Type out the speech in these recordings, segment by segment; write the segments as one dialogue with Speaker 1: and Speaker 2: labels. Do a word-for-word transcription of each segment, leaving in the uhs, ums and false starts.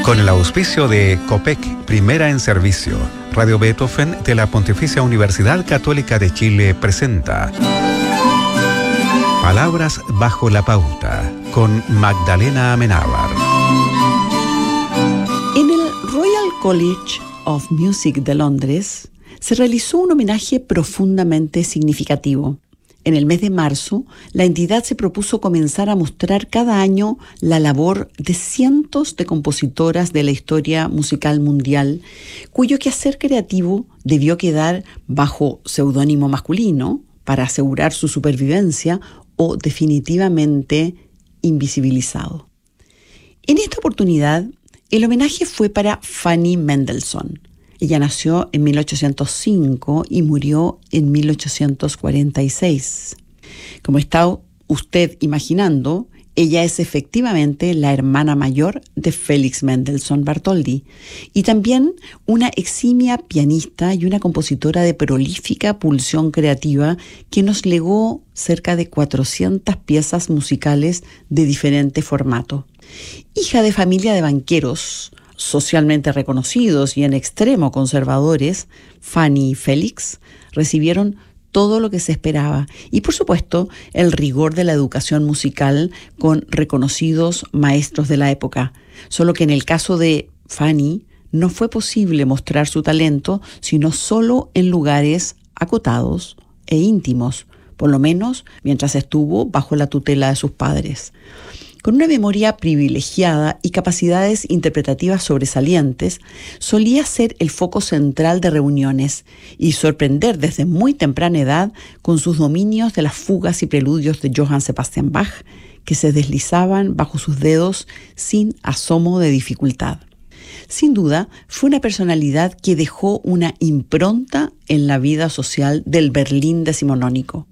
Speaker 1: Con el auspicio de COPEC, primera en servicio, Radio Beethoven de la Pontificia Universidad Católica de Chile presenta Palabras bajo la pauta, con Magdalena Amenábar.
Speaker 2: En el Royal College of Music de Londres se realizó un homenaje profundamente significativo. En el mes de marzo, la entidad se propuso comenzar a mostrar cada año la labor de cientos de compositoras de la historia musical mundial, cuyo quehacer creativo debió quedar bajo seudónimo masculino para asegurar su supervivencia o definitivamente invisibilizado. En esta oportunidad, el homenaje fue para Fanny Mendelssohn. Ella nació en mil ochocientos cinco y murió en mil ochocientos cuarenta y seis. Como está usted imaginando, ella es efectivamente la hermana mayor de Félix Mendelssohn Bartholdy y también una eximia pianista y una compositora de prolífica pulsión creativa que nos legó cerca de cuatrocientas piezas musicales de diferente formato. Hija de familia de banqueros, socialmente reconocidos y en extremo conservadores, Fanny y Félix recibieron todo lo que se esperaba y, por supuesto, el rigor de la educación musical con reconocidos maestros de la época. Solo que en el caso de Fanny no fue posible mostrar su talento sino solo en lugares acotados e íntimos, por lo menos mientras estuvo bajo la tutela de sus padres. Con una memoria privilegiada y capacidades interpretativas sobresalientes, solía ser el foco central de reuniones y sorprender desde muy temprana edad con sus dominios de las fugas y preludios de Johann Sebastian Bach, que se deslizaban bajo sus dedos sin asomo de dificultad. Sin duda, fue una personalidad que dejó una impronta en la vida social del Berlín decimonónico.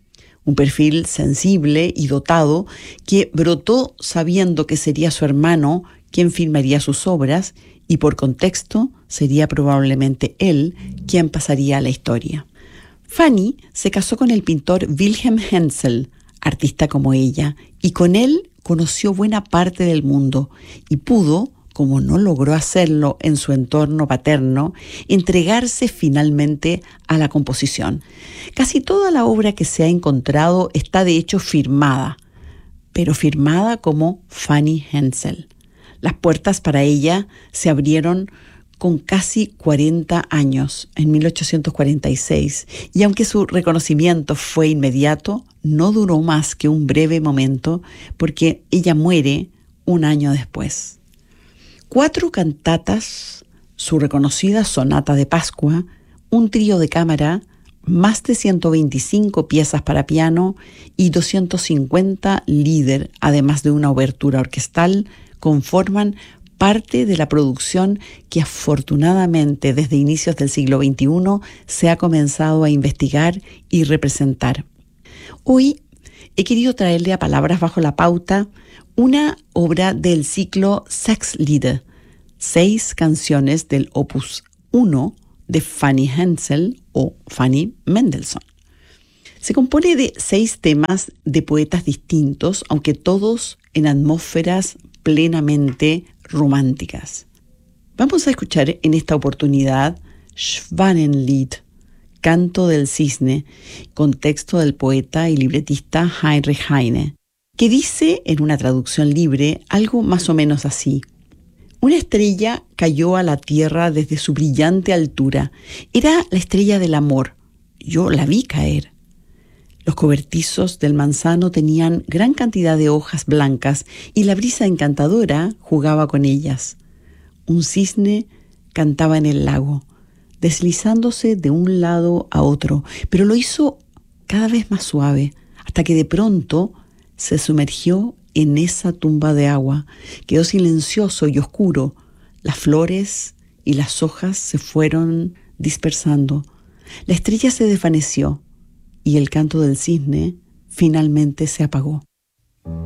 Speaker 2: Un perfil sensible y dotado que brotó sabiendo que sería su hermano quien firmaría sus obras y por contexto sería probablemente él quien pasaría a la historia. Fanny se casó con el pintor Wilhelm Hensel, artista como ella, y con él conoció buena parte del mundo y pudo, como no logró hacerlo en su entorno paterno, entregarse finalmente a la composición. Casi toda la obra que se ha encontrado está de hecho firmada, pero firmada como Fanny Hensel. Las puertas para ella se abrieron con casi cuarenta años, en mil ochocientos cuarenta y seis, y aunque su reconocimiento fue inmediato, no duró más que un breve momento, porque ella muere un año después. Cuatro cantatas, su reconocida sonata de Pascua, un trío de cámara, más de ciento veinticinco piezas para piano y doscientos cincuenta lieder, además de una obertura orquestal, conforman parte de la producción que afortunadamente desde inicios del siglo veintiuno se ha comenzado a investigar y representar. Hoy he querido traerle a Palabras bajo la pauta una obra del ciclo Sechs Lieder, seis canciones del opus uno de Fanny Hensel o Fanny Mendelssohn. Se compone de seis temas de poetas distintos, aunque todos en atmósferas plenamente románticas. Vamos a escuchar en esta oportunidad Schwanenlied, Canto del Cisne, con texto del poeta y libretista Heinrich Heine, que dice en una traducción libre algo más o menos así. Una estrella cayó a la tierra desde su brillante altura. Era la estrella del amor. Yo la vi caer. Los cobertizos del manzano tenían gran cantidad de hojas blancas y la brisa encantadora jugaba con ellas. Un cisne cantaba en el lago, deslizándose de un lado a otro, pero lo hizo cada vez más suave, hasta que de pronto se sumergió en esa tumba de agua. Quedó silencioso y oscuro. Las flores y las hojas se fueron dispersando. La estrella se desvaneció y el canto del cisne finalmente se apagó.